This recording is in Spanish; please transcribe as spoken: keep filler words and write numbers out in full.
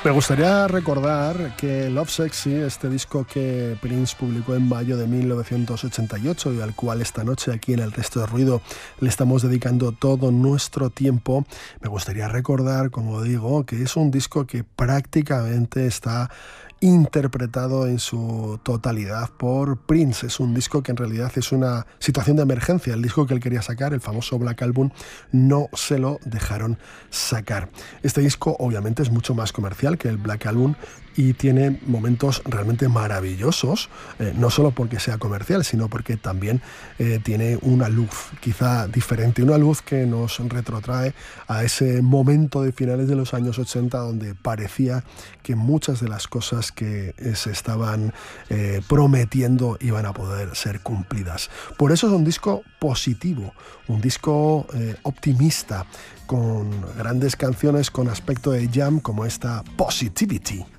Me gustaría recordar que Love Sexy, este disco que Prince publicó en mayo de mil novecientos ochenta y ocho y al cual esta noche aquí en El Resto de Ruido le estamos dedicando todo nuestro tiempo, me gustaría recordar, como digo, que es un disco que prácticamente está interpretado en su totalidad por Prince. Es un disco que en realidad es una situación de emergencia. El disco que él quería sacar, el famoso Black Album, no se lo dejaron sacar. Este disco obviamente es mucho más comercial que el Black Album y tiene momentos realmente maravillosos, eh, no solo porque sea comercial, sino porque también eh, tiene una luz quizá diferente, una luz que nos retrotrae a ese momento de finales de los años ochenta donde parecía que muchas de las cosas que eh, se estaban eh, prometiendo iban a poder ser cumplidas. Por eso es un disco positivo, un disco eh, optimista, con grandes canciones con aspecto de jam como esta Positivity.